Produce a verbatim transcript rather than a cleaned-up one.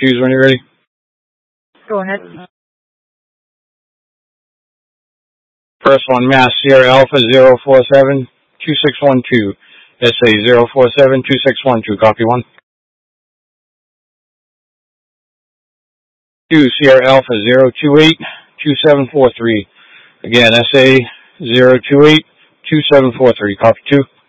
Choose when you're ready. Go ahead. First one, Mass Sierra Alpha zero four seven two six one two. S A zero four seven two six one two. Copy one. Two, Sierra Alpha zero two eight two seven four three. Again, S A zero two eight two seven four three. Copy two.